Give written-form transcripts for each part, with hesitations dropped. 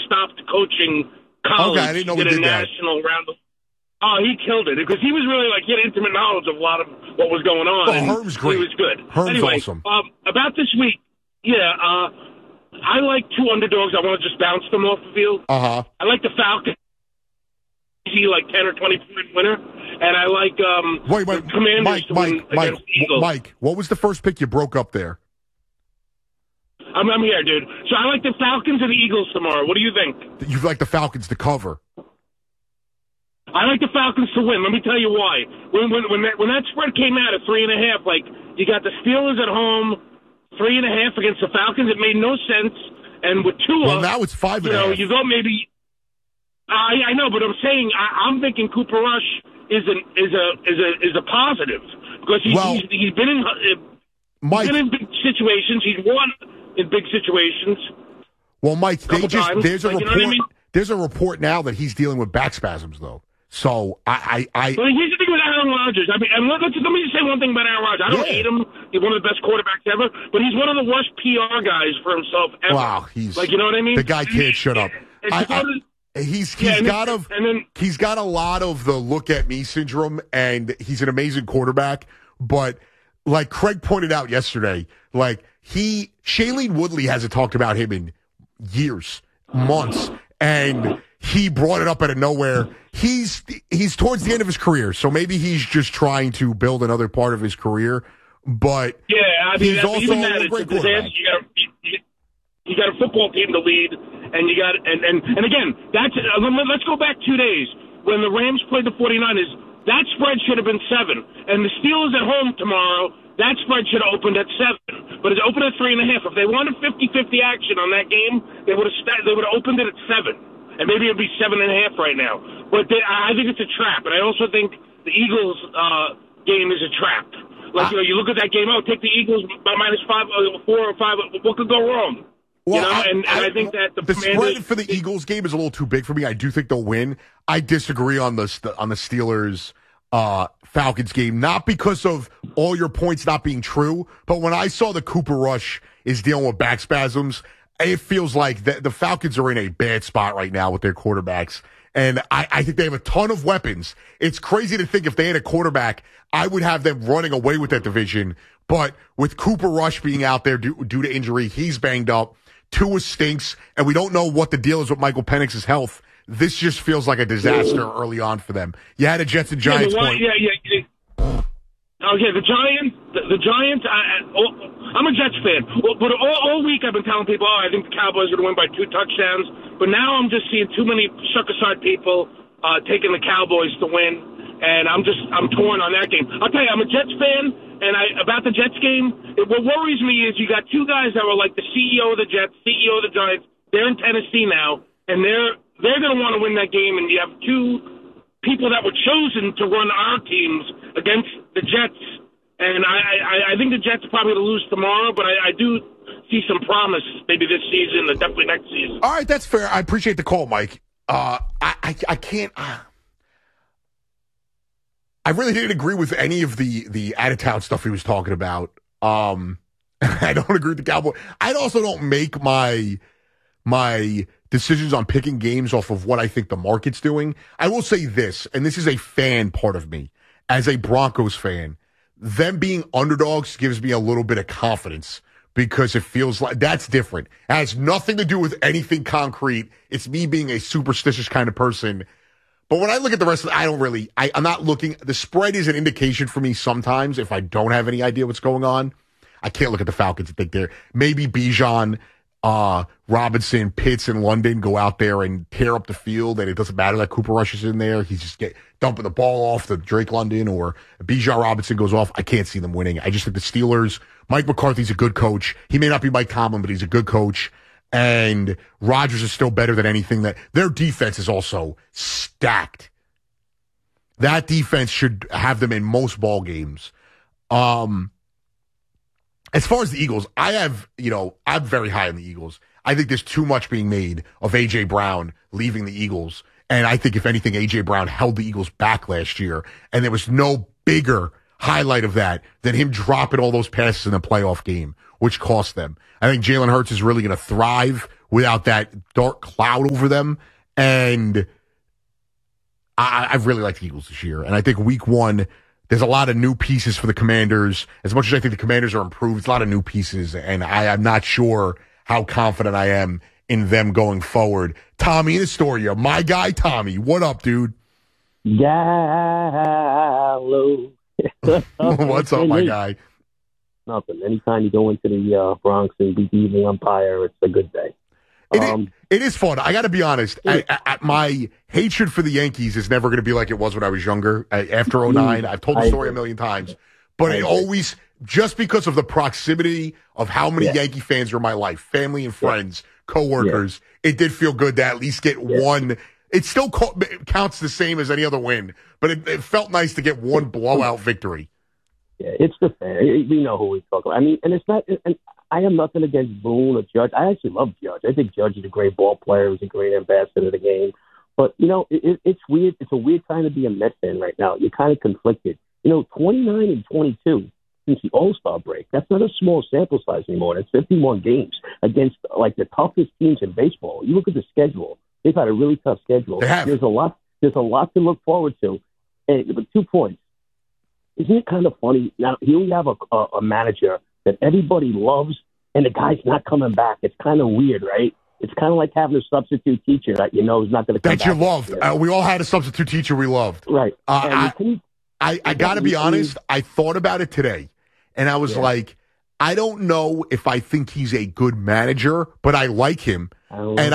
stopped coaching college. Okay, I didn't know he he did a that. national round. Oh, he killed it because he was really he had intimate knowledge of a lot of what was going on. Well, Herm's great. He was good. Herm's anyway, awesome. About this week, I like two underdogs. I want to just bounce them off the field. Uh-huh. I like the Falcons. Easy, 10 or 20 point winner, and I like the Commanders to win against the Eagles. Mike, what was the first pick you broke up there? I'm here, dude. So I like the Falcons and the Eagles tomorrow. What do you think? You like the Falcons to cover? I like the Falcons to win. Let me tell you why. When that spread came out at 3.5, you got the Steelers at home 3.5 against the Falcons. It made no sense. And with Tua, well, now it's 5.5. You go maybe. I know, but I'm saying I'm thinking Cooper Rush is a positive because he's been in big situations. He's won in big situations. Well, Mike, there's a report. You know what I mean? There's a report now that he's dealing with back spasms, though. So Well, here's the thing with Aaron Rodgers. I mean, and let me just say one thing about Aaron Rodgers. I don't hate him. He's one of the best quarterbacks ever, but he's one of the worst PR guys for himself ever. Wow, he's you know what I mean? The guy can't shut up. He's got a lot of the look at me syndrome, and he's an amazing quarterback. But like Craig pointed out yesterday, Shailene Woodley hasn't talked about him in years, months, and he brought it up out of nowhere. He's towards the end of his career, so maybe he's just trying to build another part of his career. But he's also a great quarterback. You got a football team to lead, and you got and again, let's go back 2 days when the Rams played the 49ers. That spread should have been 7, and the Steelers at home tomorrow. That spread should have opened at 7, but it's opened at 3.5. If they wanted 50-50 action on that game, they would have opened it at 7, and maybe it'd be 7.5 right now. But I think it's a trap, and I also think the Eagles game is a trap. You look at that game. Take the Eagles by -5, 4 or 5. What could go wrong? Well, I think that the spread for the Eagles game is a little too big for me. I do think they'll win. I disagree on the Steelers Falcons game, not because of all your points not being true, but when I saw the Cooper Rush is dealing with back spasms, it feels like the Falcons are in a bad spot right now with their quarterbacks. And I think they have a ton of weapons. It's crazy to think if they had a quarterback, I would have them running away with that division. But with Cooper Rush being out there due to injury, he's banged up. Tua stinks, and we don't know what the deal is with Michael Penix's health. This just feels like a disaster early on for them. You had a Jets and Giants point. Okay, the Giants. I'm a Jets fan, but all week I've been telling people, I think the Cowboys are going to win by 2 touchdowns. But now I'm just seeing too many sucker-side people taking the Cowboys to win, and I'm torn on that game. I'll tell you, I'm a Jets fan, and about the Jets game, what worries me is you got 2 guys that were like the CEO of the Jets, CEO of the Giants. They're in Tennessee now, and they're going to want to win that game, and you have 2 people that were chosen to run our teams against the Jets. And I think the Jets are probably going to lose tomorrow, but I do see some promise maybe this season and definitely next season. All right, that's fair. I appreciate the call, Mike. I can't. I really didn't agree with any of the out-of-town stuff he was talking about. I don't agree with the Cowboys. I also don't make my decisions on picking games off of what I think the market's doing. I will say this, and this is a fan part of me. As a Broncos fan, them being underdogs gives me a little bit of confidence because it feels like that's different. It has nothing to do with anything concrete. It's me being a superstitious kind of person. But when I look at the rest of it, I'm not looking. The spread is an indication for me sometimes if I don't have any idea what's going on. I can't look at the Falcons and think they're maybe Bijan, Robinson, Pitts, and London go out there and tear up the field, and it doesn't matter that Cooper Rush is in there. He's just dumping the ball off to Drake London, or Bijan Robinson goes off. I can't see them winning. I just think the Steelers, Mike McCarthy's a good coach. He may not be Mike Tomlin, but he's a good coach. And Rodgers is still better than anything. That their defense is also stacked. That defense should have them in most ball games. As far as the Eagles, I'm very high on the Eagles. I think there's too much being made of A.J. Brown leaving the Eagles. And I think, if anything, A.J. Brown held the Eagles back last year. And there was no bigger highlight of that than him dropping all those passes in the playoff game, which cost them. I think Jalen Hurts is really going to thrive without that dark cloud over them. And I really like the Eagles this year. And I think week one, there's a lot of new pieces for the Commanders. As much as I think the Commanders are improved, it's a lot of new pieces. And I'm not sure how confident I am in them going forward. Tommy in Astoria, my guy Tommy. What up, dude? Gallo. What's up, my guy? Nothing. Anytime you go into the Bronx and beat the evening umpire, it's a good day. It is fun. I got to be honest. My hatred for the Yankees is never going to be like it was when I was younger. After 2009, I've told the story a million times. But it always, just because of the proximity of how many Yankee fans are in my life, family and friends, coworkers, it did feel good to at least get one. It still counts the same as any other win, but it felt nice to get one blowout victory. Yeah, it's the fan. We know who we talk about. I mean, and it's not. And I have nothing against Boone or Judge. I actually love Judge. I think Judge is a great ball player. He's a great ambassador of the game. But it's weird. It's a weird time to be a Mets fan right now. You're kind of conflicted. 29 and 22 since the All-Star break. That's not a small sample size anymore. It's 51 games against like the toughest teams in baseball. You look at the schedule. They've had a really tough schedule. There's a lot to look forward to. But 2 points. Isn't it kind of funny? Now, here we have a manager that everybody loves, and the guy's not coming back. It's kind of weird, right? It's kind of like having a substitute teacher that is not going to come back. That you loved. We all had a substitute teacher we loved. Right. I got to be honest. I thought about it today, and I was like, I don't know if I think he's a good manager, but I like him. And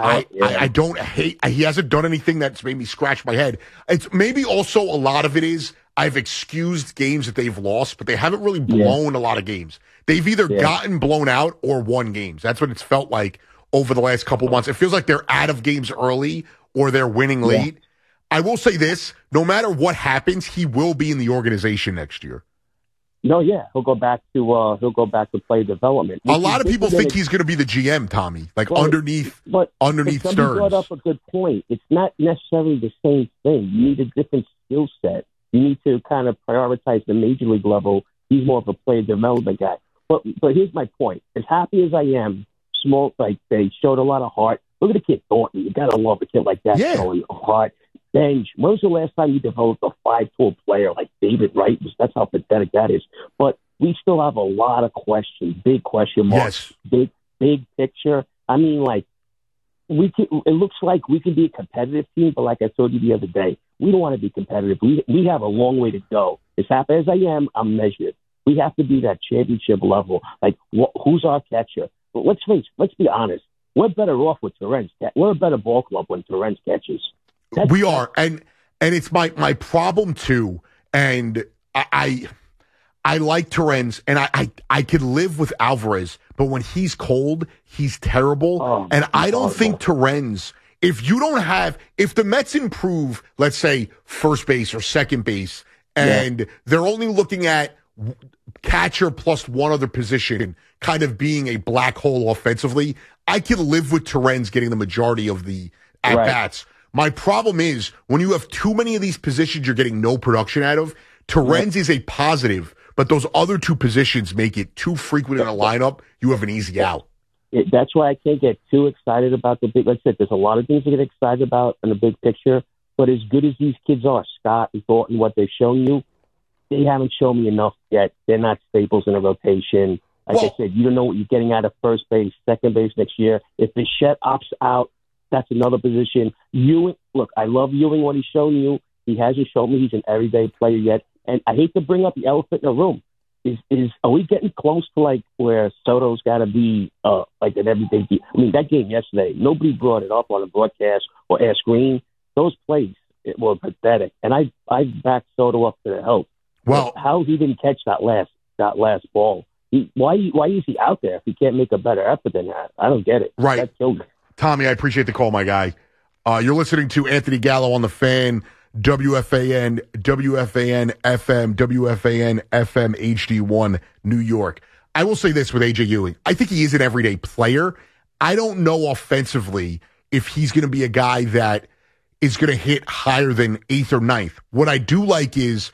I don't hate. He hasn't done anything that's made me scratch my head. It's maybe also a lot of it is I've excused games that they've lost, but they haven't really blown a lot of games. They've either gotten blown out or won games. That's what it's felt like over the last couple of months. It feels like they're out of games early or they're winning late. I will say this: no matter what happens, he will be in the organization next year. No, he'll go back to player development. A lot of people think he's going to be the GM, Tommy, underneath Stearns. Stearns. Brought up a good point. It's not necessarily the same thing. You need a different skill set. You need to kind of prioritize the major league level. He's more of a player development guy. But here's my point. As happy as I am, they showed a lot of heart. Look at the kid Thornton. You got to love a kid like that showing heart. Bench. When was the last time you developed a 5-tool player like David Wright? That's how pathetic that is. But we still have a lot of questions, big question marks, big picture. I mean, it looks like we can be a competitive team, but like I told you the other day, we don't want to be competitive. We have a long way to go. As happy as I am, I'm measured. We have to be that championship level. Who's our catcher? But let's be honest. We're better off with Torrens. We're a better ball club when Torrens catches. We are, and it's my problem too. And I like Torrens, and I could live with Alvarez, but when he's cold, he's terrible. And I don't think Torrens. If the Mets improve, let's say first base or second base, and they're only looking at catcher plus one other position, kind of being a black hole offensively, I could live with Torrens getting the majority of the at bats. My problem is when you have too many of these positions you're getting no production out of, Torrens is a positive, but those other two positions make it too frequent in a lineup. You have an easy out. That's why I can't get too excited about the big. Like I said, there's a lot of things to get excited about in the big picture, but as good as these kids are, Scott and Thornton, what they've shown you, they haven't shown me enough yet. They're not staples in a rotation. Like I said, you don't know what you're getting out of first base, second base next year. If Bichette opts out, that's another position. Ewing, look, I love Ewing, what he's shown you. He hasn't shown me he's an everyday player yet. And I hate to bring up the elephant in the room. Are we getting close to where Soto's got to be like an everyday? I mean, that game yesterday, nobody brought it up on the broadcast or asked Green. Those plays were pathetic, and I backed Soto up to the help. Well, how he didn't catch that last ball? Why is he out there if he can't make a better effort than that? I don't get it. Right, that killed me. Tommy, I appreciate the call, my guy. You're listening to Anthony Gallo on the Fan. WFAN, WFAN FM, WFAN FM HD1, New York. I will say this with AJ Ewing. I think he is an everyday player. I don't know offensively if he's going to be a guy that is going to hit higher than 8th or 9th. What I do like is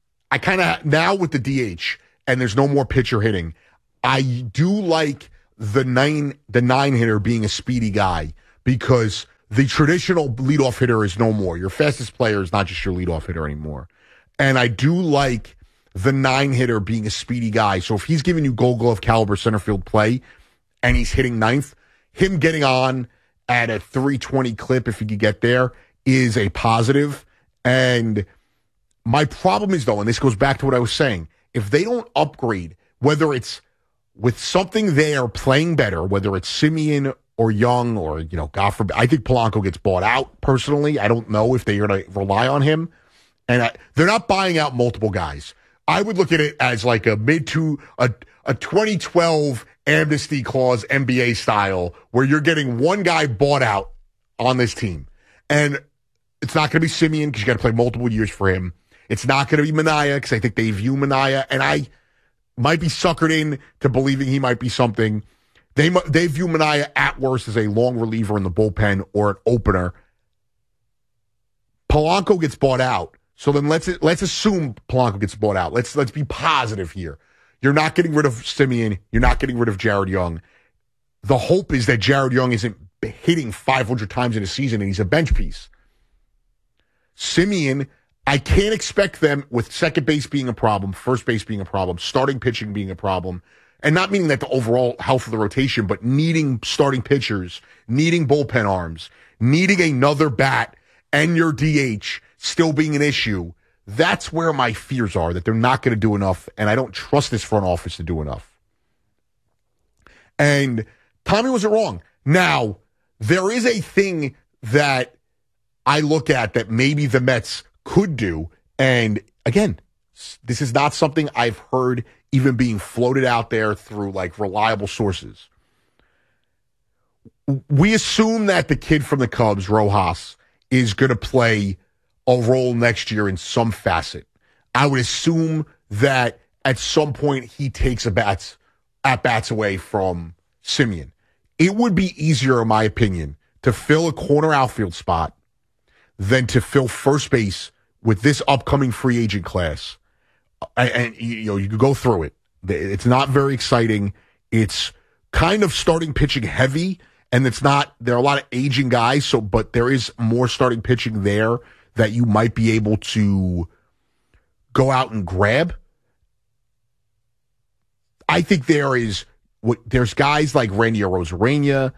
I kind of, now with the DH and there's no more pitcher hitting, I do like the nine hitter being a speedy guy because the traditional leadoff hitter is no more. Your fastest player is not just your leadoff hitter anymore. And I do like the 9 hitter being a speedy guy. So if he's giving you Gold Glove caliber center field play and he's hitting ninth, him getting on at a 320 clip, if he could get there, is a positive. And my problem is, though, and this goes back to what I was saying, if they don't upgrade, whether it's with something there playing better, whether it's Simeon or Young or, God forbid, I think Polanco gets bought out personally. I don't know if they're going to rely on him. And they're not buying out multiple guys. I would look at it as like a 2012 amnesty clause NBA style where you're getting one guy bought out on this team. And it's not going to be Simeon because you got to play multiple years for him. It's not going to be Minaya because I think they view Minaya, and I might be suckered in to believing he might be something. They view Minaya at worst as a long reliever in the bullpen or an opener. Polanco gets bought out. So then let's assume Polanco gets bought out. Let's be positive here. You're not getting rid of Simeon. You're not getting rid of Jared Young. The hope is that Jared Young isn't hitting 500 times in a season and he's a bench piece. Simeon, I can't expect them with second base being a problem, first base being a problem, starting pitching being a problem, and not meaning that the overall health of the rotation, but needing starting pitchers, needing bullpen arms, needing another bat, and your DH still being an issue. That's where my fears are, that they're not going to do enough, and I don't trust this front office to do enough. And Tommy wasn't wrong. Now, there is a thing that I look at that maybe the Mets could do, and again, this is not something I've heard even being floated out there through like reliable sources. We assume that the kid from the Cubs, Rojas, is going to play a role next year in some facet. I would assume that at some point he takes at bats away from Simeon. It would be easier, in my opinion, to fill a corner outfield spot than to fill first base with this upcoming free agent class. And you could go through it. It's not very exciting. It's kind of starting pitching heavy, and there are a lot of aging guys, but there is more starting pitching there that you might be able to go out and grab. I think there's guys like Randy Arozarena,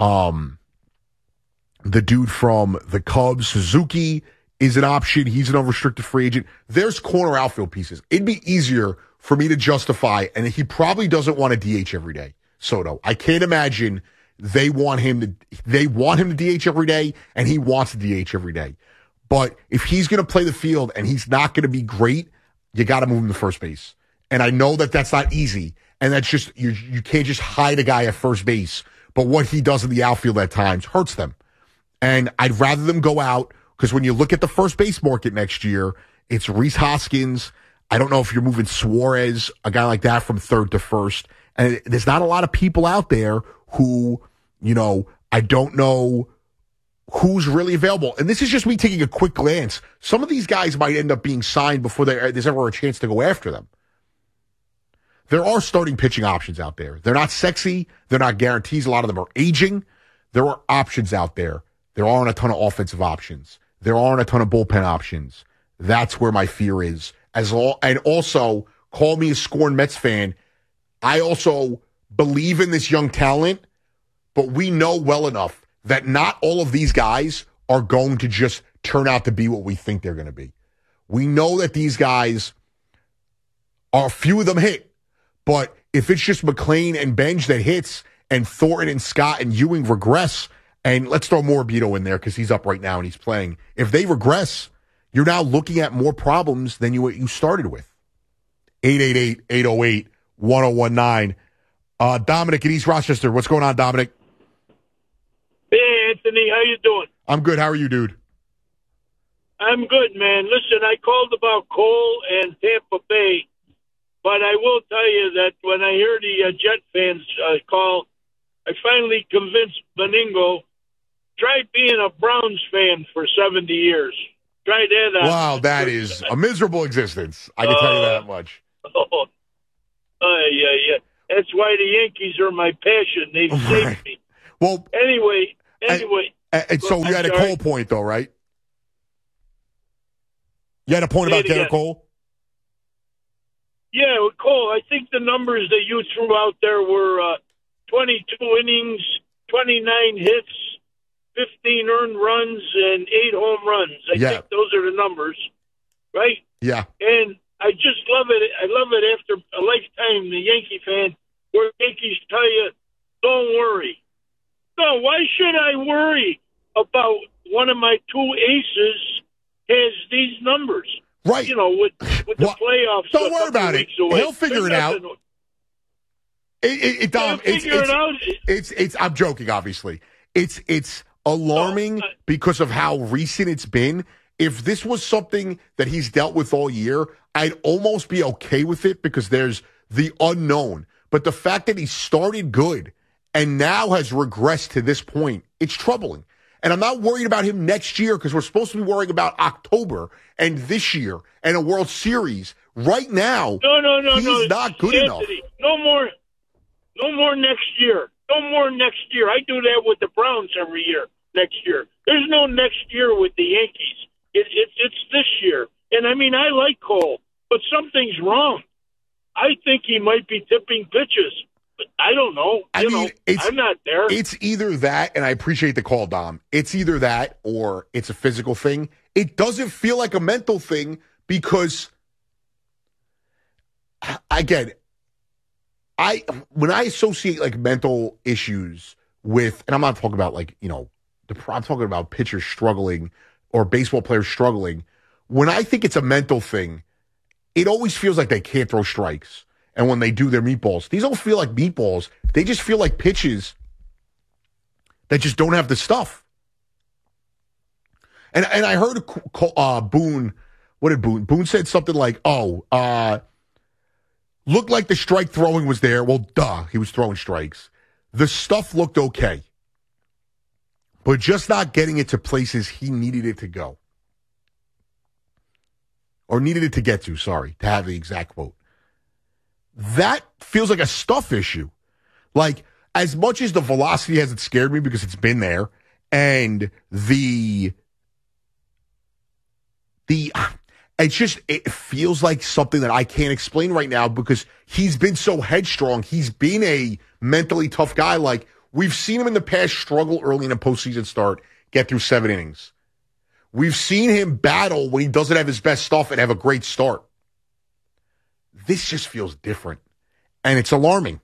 the dude from the Cubs, Suzuki is an option. He's an unrestricted free agent. There's corner outfield pieces. It'd be easier for me to justify, and he probably doesn't want to DH every day, Soto. I can't imagine they want him to DH every day, and he wants to DH every day. But if he's going to play the field and he's not going to be great, you got to move him to first base. And I know that that's not easy, and that's just you can't just hide a guy at first base. But what he does in the outfield at times hurts them. And I'd rather them go out, because when you look at the first base market next year, it's Rhys Hoskins. I don't know if you're moving Suarez, a guy like that, from third to first. And there's not a lot of people out there who, I don't know who's really available. And this is just me taking a quick glance. Some of these guys might end up being signed before there's ever a chance to go after them. There are starting pitching options out there. They're not sexy. They're not guarantees. A lot of them are aging. There are options out there. There aren't a ton of offensive options. There aren't a ton of bullpen options. That's where my fear is. And also, call me a scorned Mets fan. I also believe in this young talent, but we know well enough that not all of these guys are going to just turn out to be what we think they're going to be. We know that these guys a few of them hit, but if it's just McClain and Benj that hits, and Thornton and Scott and Ewing regress, and let's throw Morabito in there because he's up right now and he's playing. If they regress, you're now looking at more problems than you started with. 888-808-1019. Dominic in East Rochester. What's going on, Dominic? Hey, Anthony. How you doing? I'm good. How are you, dude? I'm good, man. Listen, I called about Cole and Tampa Bay, but I will tell you that when I hear the Jet fans call, I finally convinced Beningo, try being a Browns fan for 70 years. Try that out. Wow, that is a miserable existence. I can tell you that much. Yeah. That's why the Yankees are my passion. They've saved me. Well, anyway. And so you had a Cole point, though, right? You had a point about Garrett Cole? Yeah, Cole, I think the numbers that you threw out there were 22 innings, 29 hits, 15 earned runs, and 8 home runs. I think those are the numbers, right? Yeah. And I just love it. I love it after a lifetime, the Yankee fan, where Yankees tell you, don't worry. No, why should I worry about one of my 2 aces has these numbers? Right. You know, with the playoffs. Don't worry about it. He'll figure it out. Dom, it's I'm joking, obviously. It's alarming because of how recent it's been. If this was something that he's dealt with all year, I'd almost be okay with it because there's the unknown. But the fact that he started good and now has regressed to this point, it's troubling. And I'm not worried about him next year because we're supposed to be worrying about October and this year and a World Series. Right now, he's not good enough. No more next year. No more next year. I do that with the Browns every year. Next year, there's no next year with the Yankees. It's this year. And I mean, I like Cole, but something's wrong. I think he might be tipping pitches. But I don't know. I'm not there. It's either that, and I appreciate the call, Dom. It's either that or it's a physical thing. It doesn't feel like a mental thing because, again, when I associate like mental issues with, and I'm not talking about like, I'm talking about pitchers struggling or baseball players struggling. When I think it's a mental thing, it always feels like they can't throw strikes. And when they do their meatballs, these don't feel like meatballs. They just feel like pitches that just don't have the stuff. And I heard Boone. What did Boone? Boone said something like, looked like the strike throwing was there. Well, duh, he was throwing strikes. The stuff looked okay. But just not getting it to places he needed it to go. Or needed it to get to, to have the exact quote. That feels like a stuff issue. Like, as much as the velocity hasn't scared me because it's been there, and it feels like something that I can't explain right now because he's been so headstrong. He's been a mentally tough guy. Like, we've seen him in the past struggle early in a postseason start, get through 7 innings. We've seen him battle when he doesn't have his best stuff and have a great start. This just feels different, and it's alarming.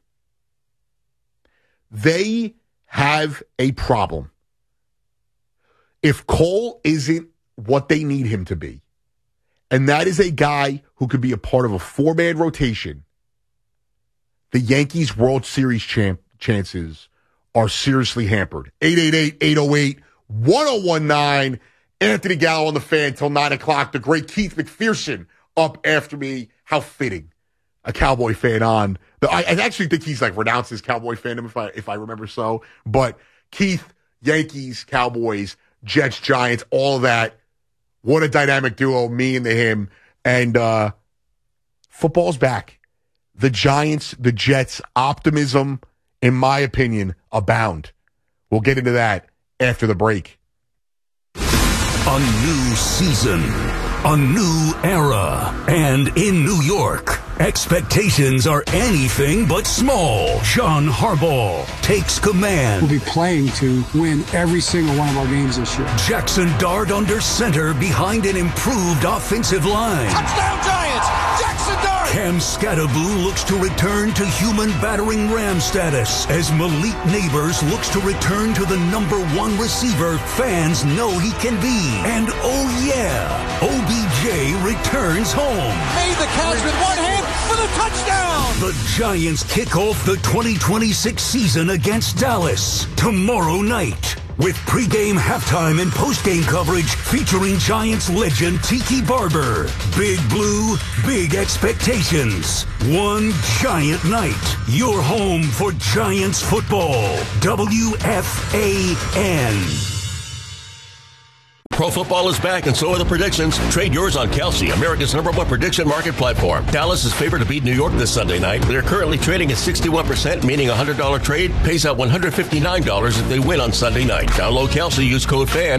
They have a problem. If Cole isn't what they need him to be, and that is a guy who could be a part of a 4-man rotation, the Yankees' World Series chances are seriously hampered. 888-808-1019. Anthony Gallo on the Fan till 9 o'clock. The great Keith McPherson up after me. How fitting. A Cowboy fan on. I actually think he's like renounced his Cowboy fandom if I remember so. But Keith, Yankees, Cowboys, Jets, Giants, all of that. What a dynamic duo, me and him. And football's back. The Giants, the Jets, optimism, in my opinion, abound. We'll get into that after the break. A new season, a new era, and in New York, expectations are anything but small. John Harbaugh takes command. We'll be playing to win every single one of our games this year. Jackson Dart under center behind an improved offensive line. Touchdown Giants! Jackson Dart! Cam Skattebo looks to return to human battering ram status as Malik Neighbors looks to return to the #1 receiver fans know he can be. And oh yeah, OBJ returns home. Made the catch with one hand for the touchdown! The Giants kick off the 2026 season against Dallas tomorrow night. With pregame, halftime, and postgame coverage featuring Giants legend Tiki Barber. Big Blue, big expectations. One giant night. Your home for Giants football. WFAN. Pro football is back, and so are the predictions. Trade yours on Kalshi, America's #1 prediction market platform. Dallas is favored to beat New York this Sunday night. They're currently trading at 61%, meaning a $100 trade pays out $159 if they win on Sunday night. Download Kalshi, use code FAN.